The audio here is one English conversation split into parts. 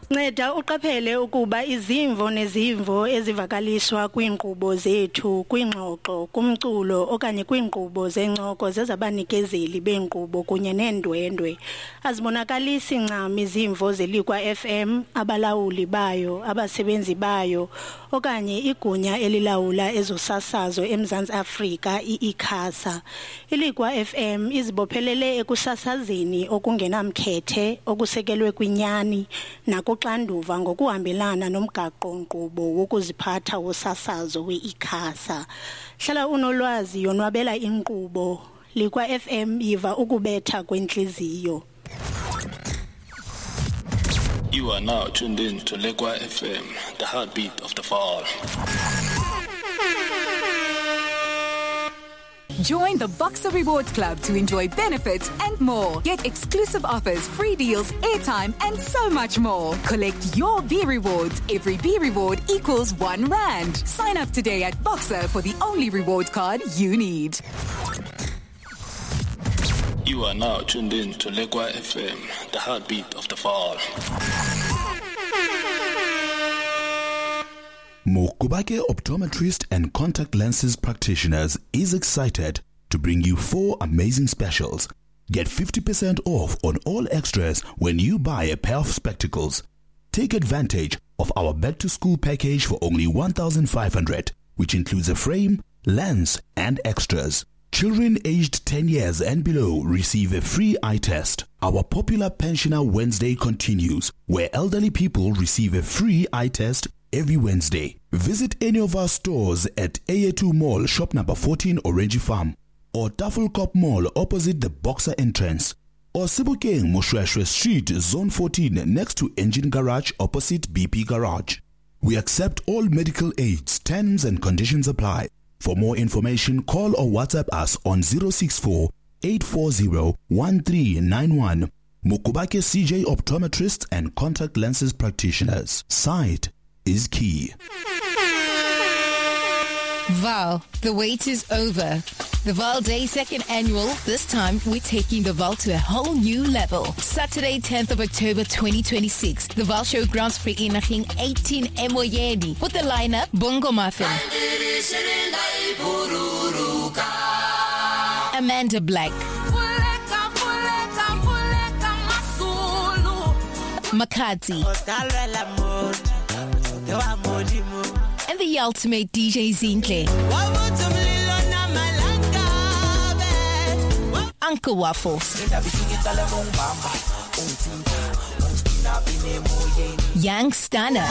Nceda uqaphele ukuba izimvo nezimvo ezivakaliswa kwiinkqubo zethu, kwingxoxo, kumculo okanye kwiinkqubo zencoko zezabanikezeli beenkqubo kunye neendwendwe azibonakalisi ncam izimvo zeLikwa FM, abalawuli bayo, abasebenzi bayo okanye igunya elilawula ezosasazo eMzantsi Afrika iICASA. iLikwa FM izibophelele ekusasazeni okungenamkhethe okusekelwe kwinyani nakuxanduva ngokuhambelana nomgaqo-nkqubo wokuziphatha wosasazo we-ICASA. Hlala unolwazi, yonwabela inkqubo. Likwa FM, yiva ukubetha kwentliziyo. You are now tuned in to Likwa FM, the heartbeat of the fall. Join the Boxer Rewards Club to enjoy benefits and more. Get exclusive offers, free deals, airtime, and so much more. Collect your B rewards. Every B reward equals R1. Sign up today at Boxer for the only reward card you need. You are now tuned in to Likwa FM, the heartbeat of the fall. Mokubake Optometrist and Contact Lenses Practitioners is excited to bring you 4 amazing specials. Get 50% off on all extras when you buy a pair of spectacles. Take advantage of our back-to-school package for only 1,500, which includes a frame, lens, and extras. Children aged 10 years and below receive a free eye test. Our popular Pensioner Wednesday continues, where elderly people receive a free eye test every Wednesday. Visit any of our stores at AA2 Mall, shop number 14, Orange Farm, or Tafelkop Mall opposite the Boxer entrance, or Sebokeng Moshweshwe Street, Zone 14, next to Engine Garage opposite BP Garage. We accept all medical aids. Terms and conditions apply. For more information, call or WhatsApp us on 064 840 1391. Mokubake CJ Optometrists and Contact Lenses Practitioners. Sight is key. Val, the wait is over. The Val Day 2nd Annual, this time we're taking the Val to a whole new level. Saturday, 10th of October 2026, the Val Showgrounds Vereniging 18 Emoyeni with the lineup Bongo Muffin, Amanda Black, Makati, and the ultimate DJ Zinhle, Uncle Waffles, Young Stunner,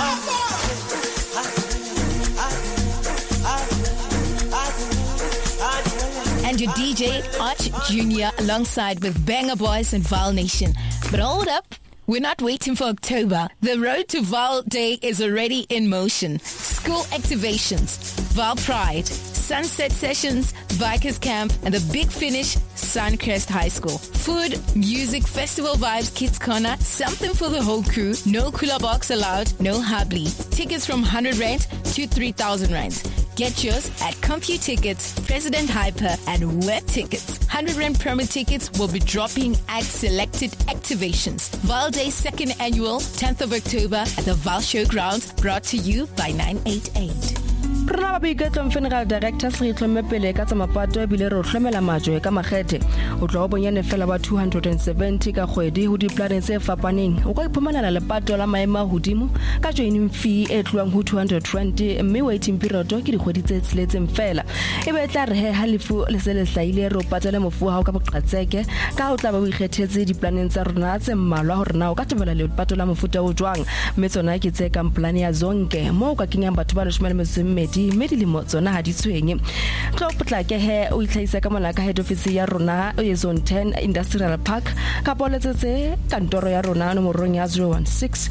and your DJ Arch Jr. alongside with Banger Boys and Val Nation. But hold up, we're not waiting for October. The road to Val Day is already in motion. School activations, Val Pride, Sunset Sessions, Bikers Camp, and the big finish, Suncrest High School. Food, music, festival vibes, kids corner, something for the whole crew. No cooler box allowed, no hubly. Tickets from 100 Rand to 3,000 Rand. Get yours at CompuTickets, President Hyper, and Web Tickets. 100 Rand promo tickets will be dropping at selected activations. Val Day 2nd Annual, 10th of October at the Val Showgrounds, brought to you by 988. Rona ba boiketlo General Director Sritlo Mepele ka tsa mapato ebile re hlomela majwe ka makgethe o tlo bonyane fela ba 270 ka kgwedi ho diplaneng tse fapaneng o ka iphumanela lepato la maema hodimo ka joining fee e tluang ho 220 mme waiting period ke dikgwedi tse tseletseng fela ebe tla re he halifu le se le hlaile re o patela mofu ha o ka boqatseke ka o tla ba o ikgethetse diplaneng tsa rona tse mmalwa hore na o ka tebela le lepato la mofuta o jwang mme tsona ke tse ka plan ya zonke mo ka kenyang batho ba 12 medilimo tsona ha di tshwenye tlo potlake he o itlhaisa ka mona ka head office ya rona o Zone 10 Industrial Park ka boletsetse kantoro ya rona nomorong ya 016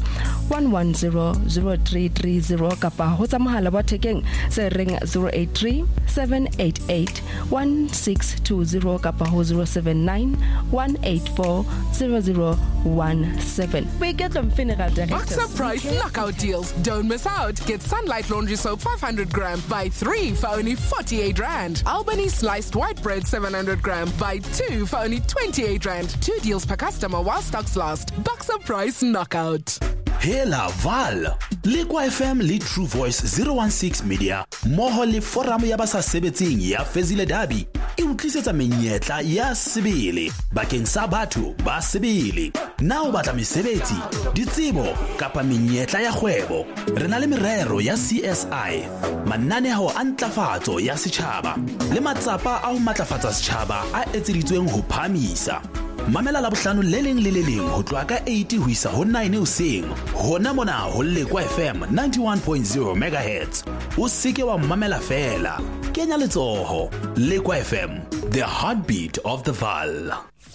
1100330 kapa ho tsa mohala wa thekeng se ring 083 788 1620 kapa ho 079 184 0017. We get them General Director. Boxer Price knockout deals. Don't miss out. Get Sunlight Laundry Soap 500 gram, buy 3 for only 48 Rand. Albany sliced white bread 700 gram, buy 2 for only 28 Rand. 2 deals per customer while stocks last. Boxer Price knockout. Hela Val Lekwa FM le True Voice 016 Media moho le forum ya basa sebetsing ya Fezile Dabi e utlisetsa menyetla ya sebele bakeng sa batho ba sebele na o batla mesebetsi ditsebo kapa menyetla ya kgwebo re na le merero ya CSI mananeo a ntlafatso ya setjhaba le matsapa a ho matlafatsa setjhaba a etseditsweng ho phamisa mamela la bohlano le leng ho tloa ka 8 ho isa ho 9 hoseng hona mona ho Lekwa FM 91.0 MHz o seke wa mamela fela kenya letsoho Lekwa FM the heartbeat of the Vaal.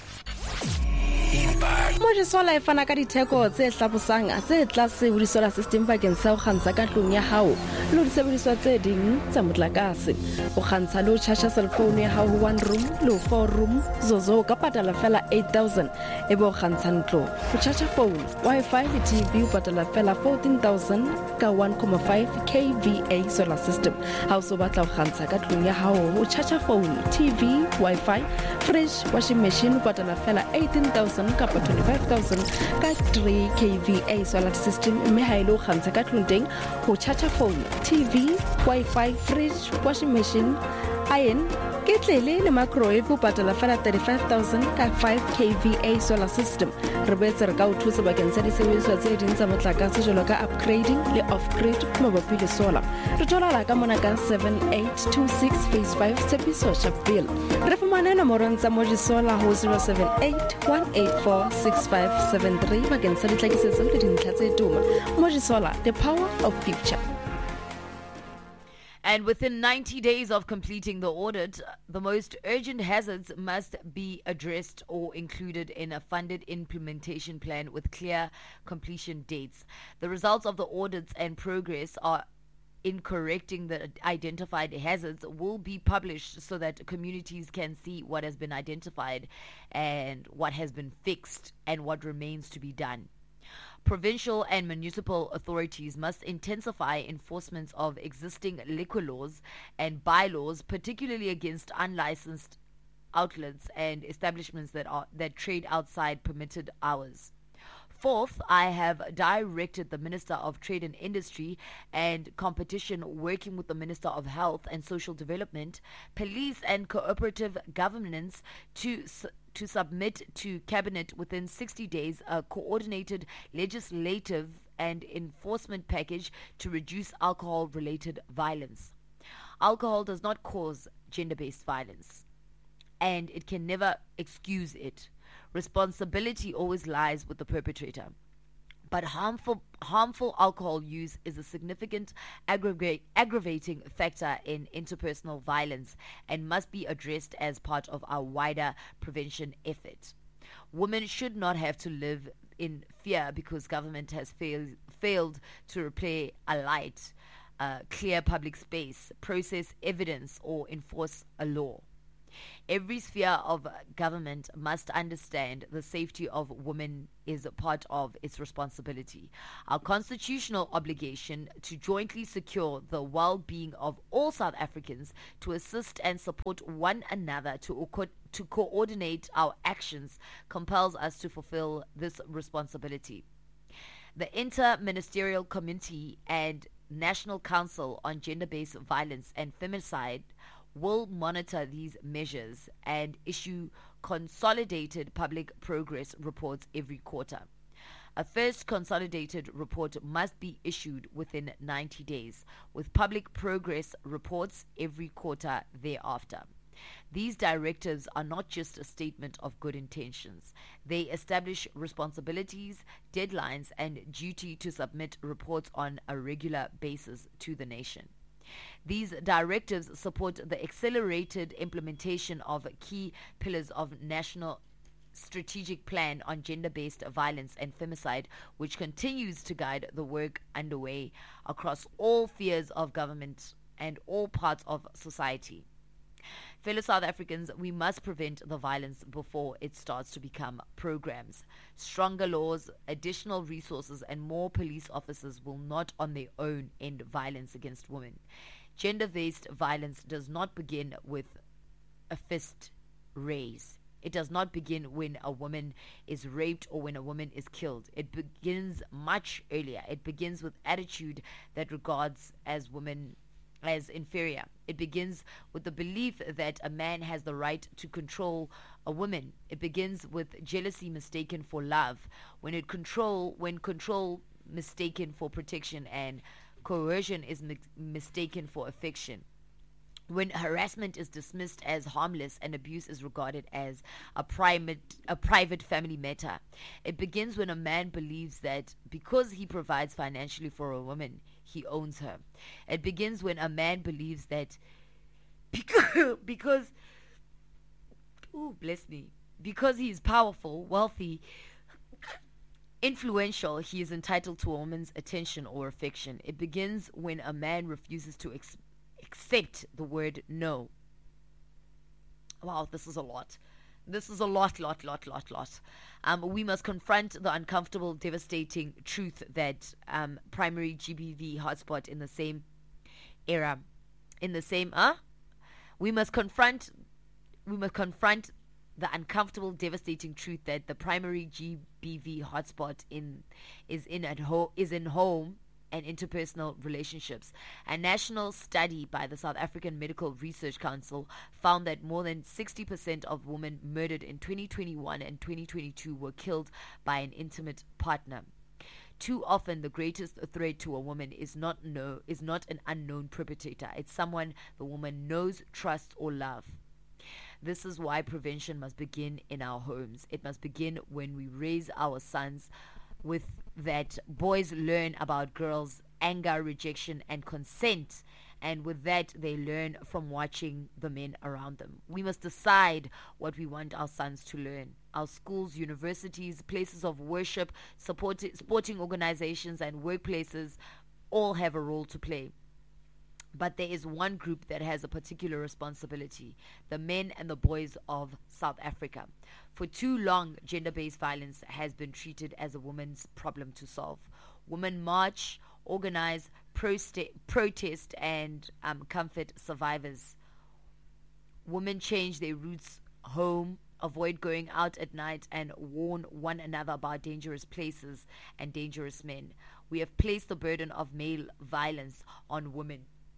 Mojisola e fana ka ditheko tse hlabosang tse tlase ho disolar system bakeng sa ho kgantsha ka tlung ya hao le ho disebediswa tse ding tsa motlakase o kgantsha le ho charge cell phone ya hao ho 1 room le ho 4 room zozo ka patala fela 8000 e bo kgantsha ntlo ho charge phone wifi le TV o patala fela 14000 ka 1.5 kVA solar system ha o so batla ho kgantsha ka tlung ya hao ho charge phone TV wifi fridge washing machine o patala fela 18000 kapa 25000 ka 3 kVA solar system mme ha ile o kgantsha ka tlung teng ho charge phone TV wifi fridge washing machine iron ketlele le microwave o patala fela 35000 ka 5 kVA solar system re boetse re ka o thusa bakeng sa disebediswa tse ding tsa motlakase jalo ka upgrading le off-grid mabapi le solar re thola ka mona ka 7826 phase 5 Tshepiso Sharpeville re fumana nomoro tsa Mojisola ho 0781846573 bakeng sa ditlhakisetso le dintlha tse tuma Mojisola the power of future. And within 90 days of completing the audit, the most urgent hazards must be addressed or included in a funded implementation plan with clear completion dates. The results of the audits and progress are in correcting the identified hazards will be published so that communities can see what has been identified and what has been fixed and what remains to be done. Provincial and municipal authorities must intensify enforcement of existing liquor laws and bylaws, particularly against unlicensed outlets and establishments that trade outside permitted hours. Fourth, I have directed the Minister of Trade and Industry and Competition, working with the Minister of Health and Social Development, Police and Cooperative Governance, to submit to Cabinet within 60 days a coordinated legislative and enforcement package to reduce alcohol-related violence. Alcohol does not cause gender-based violence, and it can never excuse it. Responsibility always lies with the perpetrator. But harmful alcohol use is a significant aggravating factor in interpersonal violence and must be addressed as part of our wider prevention effort. Women should not have to live in fear because government has failed to repair a light, clear public space, process evidence, or enforce a law. Every sphere of government must understand the safety of women is a part of its responsibility. Our constitutional obligation to jointly secure the well-being of all South Africans, to assist and support one another, to coordinate our actions, compels us to fulfill this responsibility. The Inter-Ministerial Committee and National Council on Gender-Based Violence and Femicide will monitor these measures and issue consolidated public progress reports every quarter. A first consolidated report must be issued within 90 days, with public progress reports every quarter thereafter. These directives are not just a statement of good intentions. They establish responsibilities, deadlines, and duty to submit reports on a regular basis to the nation. These directives support the accelerated implementation of key pillars of National Strategic Plan on Gender-Based Violence and Femicide, which continues to guide the work underway across all spheres of government and all parts of society. Fellow South Africans, we must prevent the violence before it starts to become programs. Stronger laws, additional resources, and more police officers will not on their own end violence against women. Gender-based violence does not begin with a fist raise. It does not begin when a woman is raped or when a woman is killed. It begins much earlier. It begins with attitude that regards as women as inferior. It begins with the belief that a man has the right to control a woman. It begins with jealousy mistaken for love. When control mistaken for protection, and coercion is mistaken for affection. When harassment is dismissed as harmless and abuse is regarded as a private family matter. It begins when a man believes that because he provides financially for a woman, he owns her. It begins when a man believes that because he is powerful, wealthy, influential, he is entitled to a woman's attention or affection. It begins when a man refuses to accept the word no. Wow, this is a lot. This is a lot. We must confront the uncomfortable, devastating truth that primary GBV hotspot in the same era, we must confront the uncomfortable, devastating truth that the primary GBV hotspot is in home and interpersonal relationships. A national study by the South African Medical Research Council found that more than 60% of women murdered in 2021 and 2022 were killed by an intimate partner. Too often, the greatest threat to a woman is not an unknown perpetrator. It's someone the woman knows, trusts, or loves. This is why prevention must begin in our homes. It must begin when we raise our sons with that boys learn about girls' anger, rejection, and consent, and with that they learn from watching the men around them. We must decide what we want our sons to learn. Our schools, universities, places of worship, sporting organizations, and workplaces all have a role to play. But there is one group that has a particular responsibility: the men and the boys of South Africa. For too long, gender-based violence has been treated as a woman's problem to solve. Women march, organize, protest, and comfort survivors. Women change their routes home, avoid going out at night, and warn one another about dangerous places and dangerous men. We have placed the burden of male violence on women.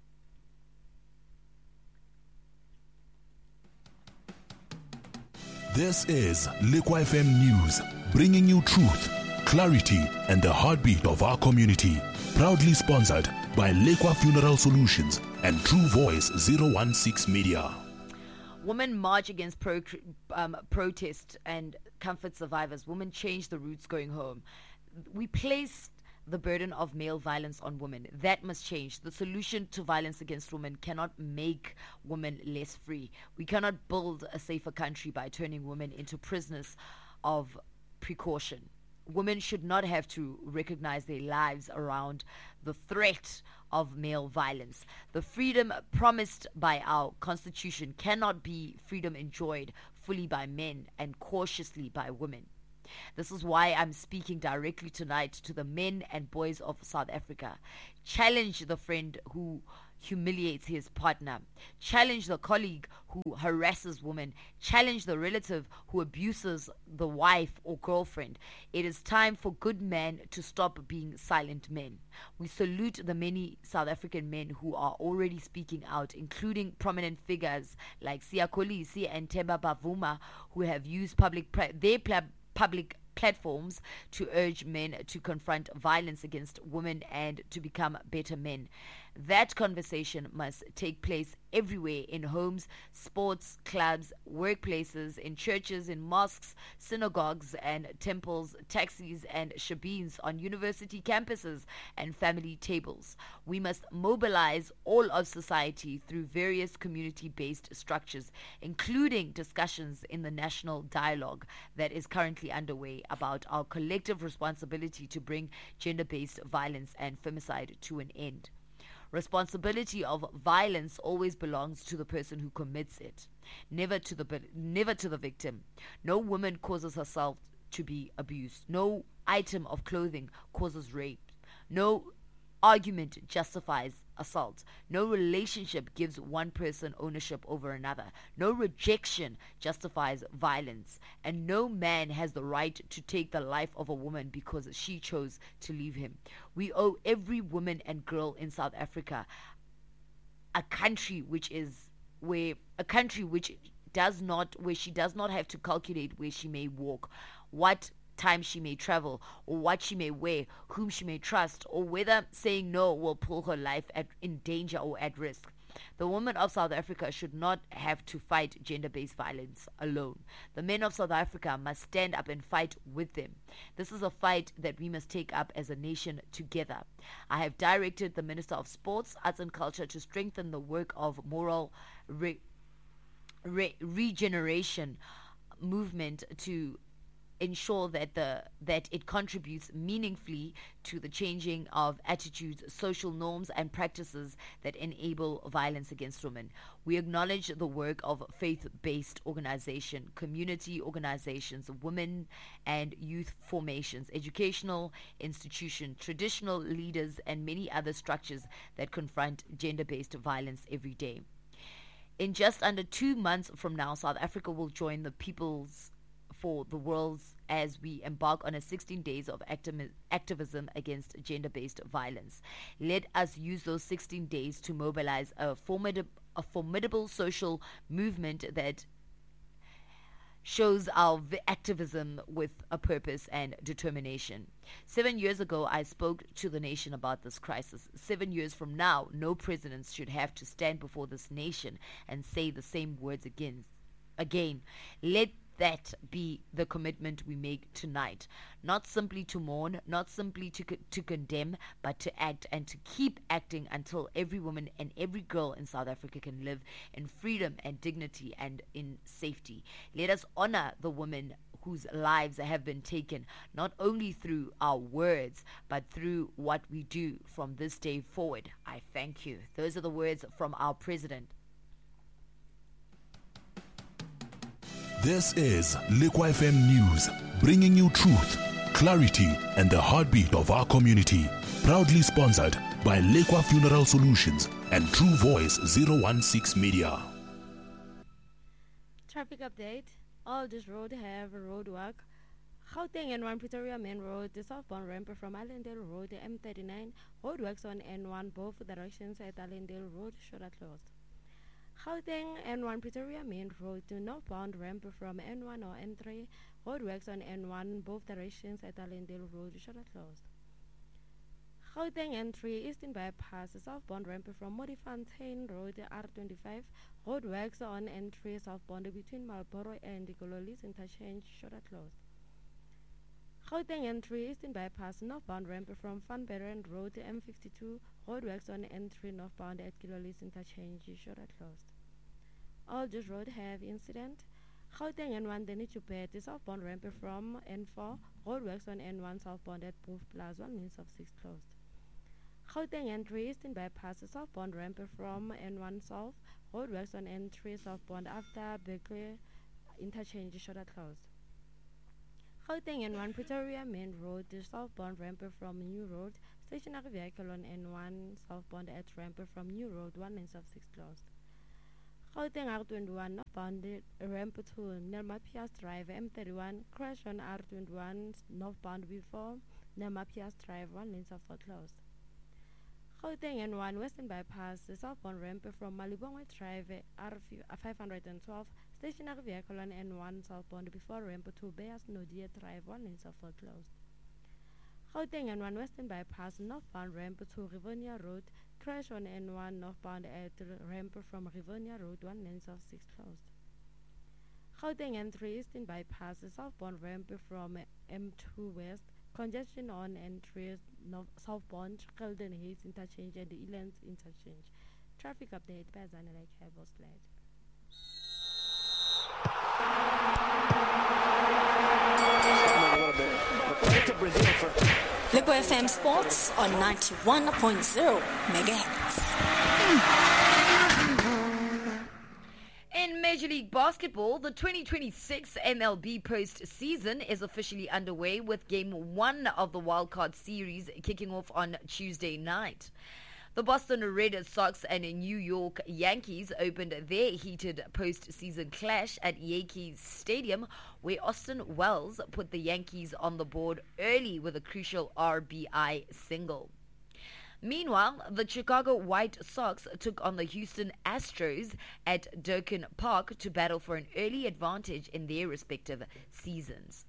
This is Liqua FM News, bringing you truth, clarity, and the heartbeat of our community. Proudly sponsored by Liqua Funeral Solutions and True Voice 016 Media. Women march against protest and comfort survivors. Women change the routes going home. We place the burden of male violence on women. That must change. The solution to violence against women cannot make women less free. We cannot build a safer country by turning women into prisoners of precaution. Women should not have to recognize their lives around the threat of male violence. The freedom promised by our Constitution cannot be freedom enjoyed fully by men and cautiously by women. This is why I'm speaking directly tonight to the men and boys of South Africa. Challenge the friend who humiliates his partner. Challenge the colleague who harasses women. Challenge the relative who abuses the wife or girlfriend. It is time for good men to stop being silent men. We salute the many South African men who are already speaking out, including prominent figures like Siya Kolisi and Themba Bavuma, who have used public platforms to urge men to confront violence against women and to become better men. That conversation must take place everywhere: in homes, sports, clubs, workplaces, in churches, in mosques, synagogues and temples, taxis and shebeens, on university campuses and family tables. We must mobilize all of society through various community-based structures, including discussions in the national dialogue that is currently underway about our collective responsibility to bring gender-based violence and femicide to an end. Responsibility of violence always belongs to the person who commits it, never to the victim. No woman causes herself to be abused. No item of clothing causes rape. No argument justifies assault. No relationship gives one person ownership over another. No rejection justifies violence. And no man has the right to take the life of a woman because she chose to leave him. We owe every woman and girl in South Africa where she does not have to calculate where she may walk, what time she may travel, or what she may wear, whom she may trust, or whether saying no will pull her life in danger or at risk. The women of South Africa should not have to fight gender-based violence alone. The men of South Africa must stand up and fight with them. This is a fight that we must take up as a nation together. I have directed the Minister of Sports, Arts and Culture to strengthen the work of moral regeneration movement to ensure that it contributes meaningfully to the changing of attitudes, social norms, and practices that enable violence against women. We acknowledge the work of faith-based organization, community organizations, women and youth formations, educational institutions, traditional leaders, and many other structures that confront gender-based violence every day. In just under 2 months from now, South Africa will join the People's for the World as we embark on 16 days of activism against gender-based violence. Let us use those 16 days to mobilize a formidable social movement that shows our activism with a purpose and determination. 7 years ago, I spoke to the nation about this crisis. 7 years from now, no presidents should have to stand before this nation and say the same words again. Let that be the commitment we make tonight. Not simply to mourn, not simply to condemn, but to act and to keep acting until every woman and every girl in South Africa can live in freedom and dignity and in safety. Let us honor the women whose lives have been taken, not only through our words, but through what we do from this day forward. I thank you. Those are the words from our president. This is Liqua FM News, bringing you truth, clarity, and the heartbeat of our community. Proudly sponsored by Liqua Funeral Solutions and True Voice 016 Media. Traffic update. Alders Road have a road work. Gauteng N1 Pretoria Main Road, the southbound ramp from Allendale Road, the M39. Roadworks on N1 both directions at Allendale Road should are closed. Gauteng N1 Pretoria Main Road, the northbound ramp from N1 or N3. Roadworks on N1 both directions at Allendale Road should are closed. Gauteng N3 Eastern Bypass, the southbound ramp from Modifontaine Road, R25. Roadworks on N3 southbound between Marlborough and Gololis interchange should are closed. Gauteng N3 Eastern Bypass, northbound ramp from Van Buren Road, M52. Roadworks on N3 northbound at Gololis interchange should are closed. Alders Road have incident. Gauteng N1 Denijubet, the southbound ramp from N4. Roadworks on N1 southbound at Booth Plaza, 1 means of 6 closed. Gauteng N3 Eastern Bypass, the southbound ramp from N1 south. Roadworks on N3 southbound after Berkeley interchange should are closed. Gauteng N1 Pretoria Main Road, the southbound ramp from New Road. Stationary vehicle on N1 southbound at ramp from New Road, 1 means of 6 closed. Gauteng R21 northbound ramp to Nelma Pias Drive, M31. Crash on R21 northbound before Nelma Pias Drive, 1 means of 4 closed. Gauteng N1 Western Bypass, the southbound ramp from Malibongwe Drive, R512. Stationary vehicle on N1 southbound before ramp to Beas Nodia Drive, 1 means of 4 closed. Gauteng N1 Western Bypass, northbound ramp to Rivonia Road. Crash on N1 northbound at ramp from Rivonia Road, 1 lane of 6 closed. Gauteng N3 Eastern Bypass, southbound ramp from M2 West. Congestion on N3 southbound, Golden Hills interchange and the Elands interchange. Traffic update by Zanelek Havos Glad. Liqua FM Sports on 91.0 megahertz. In Major League Basketball, the 2026 MLB postseason is officially underway with Game 1 of the Wildcard Series kicking off on Tuesday night. The Boston Red Sox and New York Yankees opened their heated postseason clash at Yankees Stadium, where Austin Wells put the Yankees on the board early with a crucial RBI single. Meanwhile, the Chicago White Sox took on the Houston Astros at Durkin Park to battle for an early advantage in their respective seasons.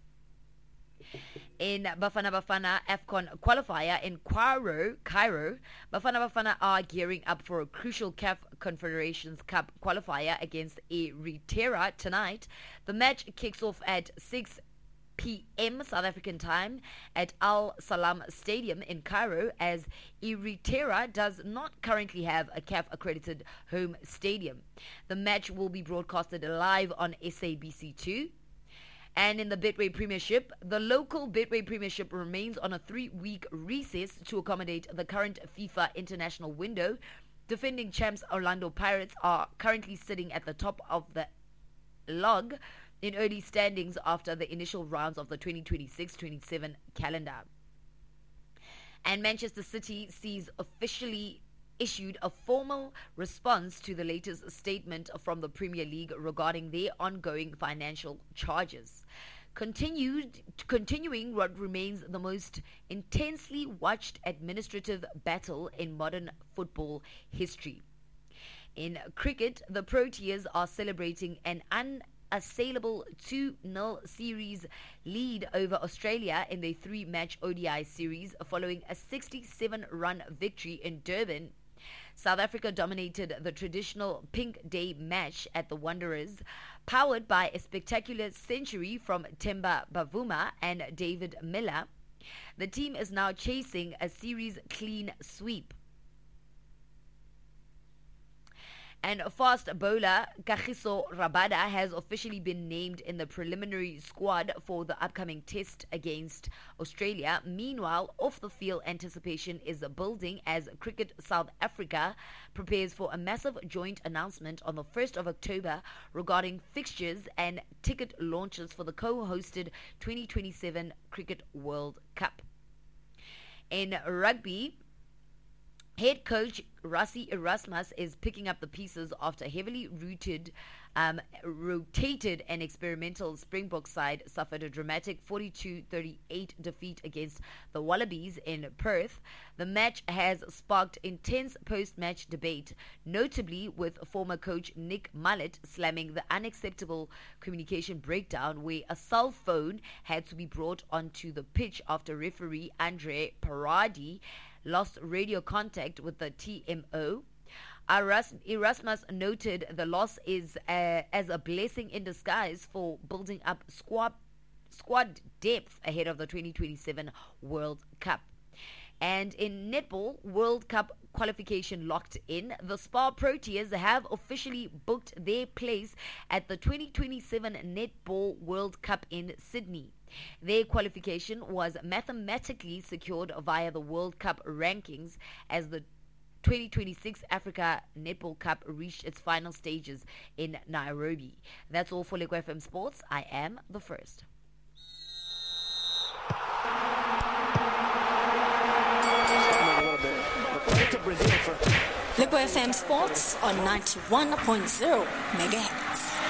In Bafana Bafana AFCON qualifier in Cairo, Bafana Bafana are gearing up for a crucial CAF Confederations Cup qualifier against Eritrea tonight. The match kicks off at 6 p.m. South African time at Al Salam Stadium in Cairo, as Eritrea does not currently have a CAF accredited home stadium. The match will be broadcasted live on SABC2. And in the Betway Premiership, the local Betway Premiership remains on a 3-week recess to accommodate the current FIFA international window. Defending champs Orlando Pirates are currently sitting at the top of the log in early standings after the initial rounds of the 2026-27 calendar. And Manchester City sees officially issued a formal response to the latest statement from the Premier League regarding their ongoing financial charges, continuing what remains the most intensely watched administrative battle in modern football history. In cricket, the Proteas are celebrating an unassailable 2-0 series lead over Australia in their 3-match ODI series following a 67-run victory in Durban. South Africa dominated the traditional Pink Day match at the Wanderers, powered by a spectacular century from Themba Bavuma and David Miller. The team is now chasing a series clean sweep. And fast bowler Kagiso Rabada has officially been named in the preliminary squad for the upcoming test against Australia. Meanwhile, off-the-field anticipation is building as Cricket South Africa prepares for a massive joint announcement on the 1st of October regarding fixtures and ticket launches for the co-hosted 2027 Cricket World Cup. In rugby, head coach Rassie Erasmus is picking up the pieces after heavily rotated and experimental Springbok side suffered a dramatic 42-38 defeat against the Wallabies in Perth. The match has sparked intense post-match debate, notably with former coach Nick Mullet slamming the unacceptable communication breakdown where a cell phone had to be brought onto the pitch after referee Andre Paradi lost radio contact with the TMO. Erasmus noted the loss is as a blessing in disguise for building up squad depth ahead of the 2027 World Cup. And in netball, World Cup qualification locked in, the Spar Proteas have officially booked their place at the 2027 Netball World Cup in Sydney. Their qualification was mathematically secured via the World Cup rankings as the 2026 Africa Netball Cup reached its final stages in Nairobi. That's all for Liquid FM Sports. I am the first. Liquid FM Sports on 91.0 MHz.